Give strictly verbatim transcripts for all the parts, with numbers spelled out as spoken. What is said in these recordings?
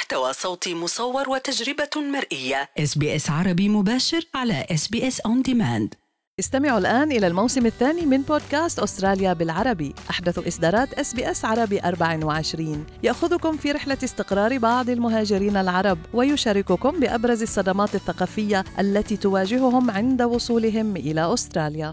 محتوى صوتي مصور وتجربة مرئية. إس بي إس عربي مباشر على إس بي إس On Demand. استمعوا الآن إلى الموسم الثاني من بودكاست أستراليا بالعربي، أحدث إصدارات إس بي إس عربي أربعة وعشرين، يأخذكم في رحلة استقرار بعض المهاجرين العرب ويشارككم بأبرز الصدمات الثقافية التي تواجههم عند وصولهم إلى أستراليا.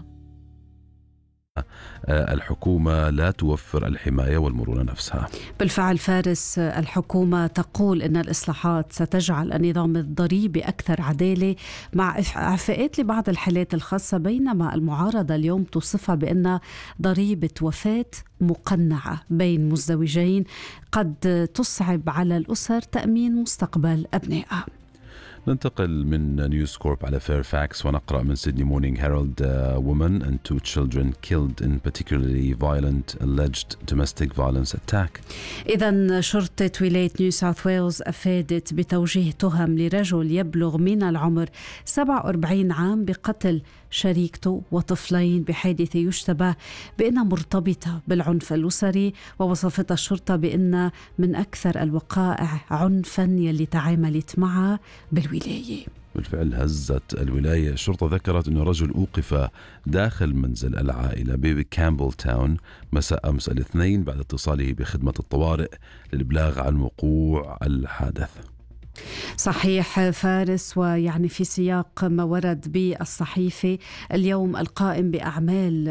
الحكومة لا توفر الحماية والمرونة نفسها. بالفعل فارس، الحكومة تقول أن الإصلاحات ستجعل النظام الضريبي أكثر عدالة مع إعفاءات لبعض الحالات الخاصة، بينما المعارضة اليوم توصفها بأن ضريبة وفاة مقنعة بين مزدوجين قد تصعب على الأسر تأمين مستقبل أبنائها. ننتقل من نيوز كورب على فيرفاكس ونقرأ من سيدني مورنينج هيرالد. uh, woman and two children killed in particularly violent alleged domestic violence attack. إذن شرطة ولاية نيو ساوث ويلز أفادت بتوجيه تهم لرجل يبلغ من العمر سبعة وأربعين عام بقتل شريكته وطفلين بحادثة يشتبه بأنها مرتبطة بالعنف الأسري، ووصفتها الشرطة بأن من أكثر الوقائع عنفا يلي تعاملت معها بالولاية. بالفعل هزت الولاية. الشرطة ذكرت أن رجل أوقف داخل منزل العائلة بكامبل تاون مساء أمس الاثنين بعد اتصاله بخدمة الطوارئ للإبلاغ عن وقوع الحادث. صحيح فارس، ويعني في سياق ما ورد بالصحيفة اليوم، القائم بأعمال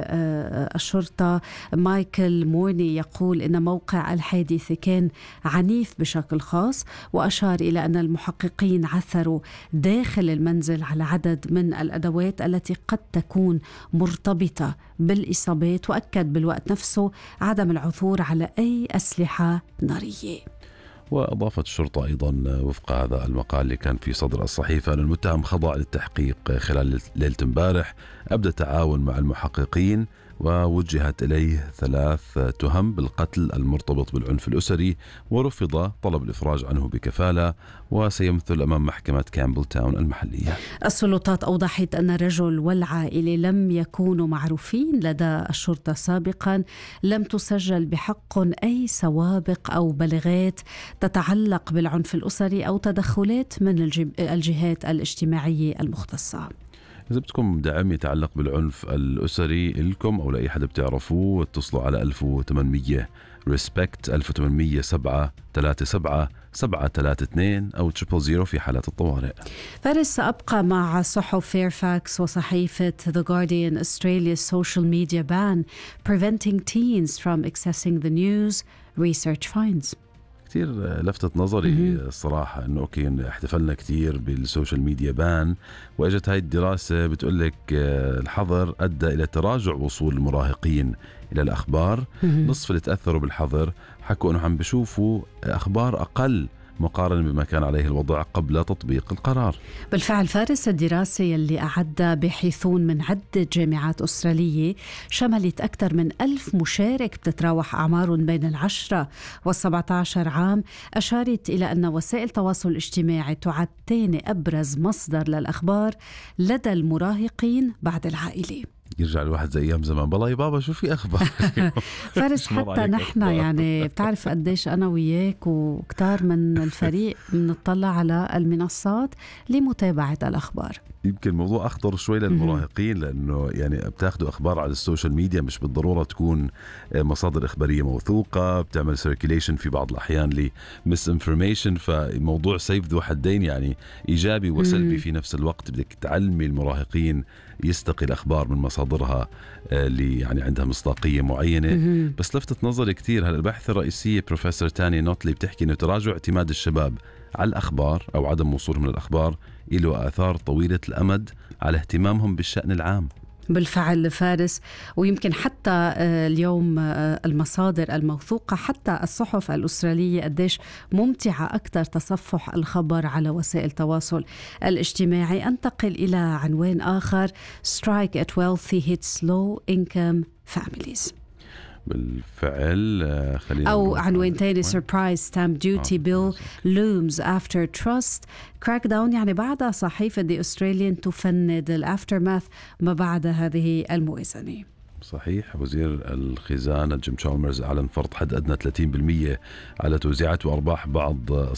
الشرطة مايكل مورني يقول إن موقع الحادثة كان عنيف بشكل خاص، وأشار إلى أن المحققين عثروا داخل المنزل على عدد من الأدوات التي قد تكون مرتبطة بالإصابات، وأكد بالوقت نفسه عدم العثور على أي أسلحة نارية. وأضافت الشرطة أيضا وفق هذا المقال اللي كان في صدر الصحيفة أن المتهم خضع للتحقيق خلال ليلة امبارح، أبدأ تعاون مع المحققين ووجهت إليه ثلاث تهم بالقتل المرتبط بالعنف الأسري، ورفض طلب الإفراج عنه بكفالة، وسيمثل أمام محكمة كامبل تاون المحلية. السلطات أوضحت أن الرجل والعائلة لم يكونوا معروفين لدى الشرطة سابقا، لم تسجل بحقهم أي سوابق أو بلاغات تتعلق بالعنف الأسري أو تدخلات من الجهات الاجتماعية المختصة. إذا بدكم دعم يتعلق بالعنف الأسري لكم أو لأي حدا بتعرفوه، اتصلوا على ألف وثمانمية ريسبكت ألف وثمانمية سبعة ثلاثة سبعة سبعة ثلاثة اثنين أو تريبل زيرو في حالات الطوارئ. فارس، سأبقى مع صحف فيرفاكس وصحيفة The Guardian. Australia's social media ban preventing teens from accessing the news, research finds. كتير لفتت نظري الصراحة أنه أوكي احتفلنا كتير بالسوشيال ميديا بان، وإجت هاي الدراسة بتقولك الحظر أدى إلى تراجع وصول المراهقين إلى الأخبار. نصف اللي تأثروا بالحظر حكوا أنه عم بشوفوا أخبار أقل مقارنة بما كان عليه الوضع قبل تطبيق القرار. بالفعل فارس، الدراسة يلي أعدها باحثون من عدة جامعات أسترالية شملت أكثر من ألف مشارك بتتراوح أعمارهم بين العشرة والسبعة عشر عام، أشارت إلى أن وسائل التواصل الاجتماعي تعد ثاني أبرز مصدر للأخبار لدى المراهقين بعد العائلة. يرجع الواحد زي أيام زمان، بالله يا بابا شو في أخبار. فارس، حتى نحن يعني بتعرف قديش أنا وياك وكتار من الفريق بنطلع على المنصات لمتابعة الأخبار. يمكن الموضوع أخطر شوي للمراهقين، لأنه يعني بتاخدوا أخبار على السوشيال ميديا مش بالضرورة تكون مصادر إخبارية موثوقة، بتعمل سيركيليشن في بعض الأحيان لمس انفورميشن، فموضوع سيف ذو حدين، يعني إيجابي وسلبي في نفس الوقت. بدك تعلمي المراهقين يستقي الأخبار من مصادرها اللي يعني عندها مصداقية معينة. بس لفتت نظري كتير هالبحث الرئيسية بروفيسور تاني نوتلي بتحكي إنه تراجع اعتماد الشباب على الأخبار أو عدم وصولهم للأخبار له آثار طويلة الأمد على اهتمامهم بالشأن العام. بالفعل فارس، ويمكن حتى اليوم المصادر الموثوقة، حتى الصحف الأسترالية قديش ممتعة أكثر تصفح الخبر على وسائل التواصل الاجتماعي. أنتقل إلى عنوان آخر: Strike at wealthy hits low income families. بالفعل خلينا أو عنوان تاني: Surprise Stamp Duty Bill Looms After Trust Crackdown. يعني بعد صحيفة The Australian تفند الأفترماث ما بعد هذه الموازنة. صحيح. وزير الخزانة جيم تشالمرز أعلن فرض حد أدنى ثلاثين بالمئة على توزيعات وأرباح بعض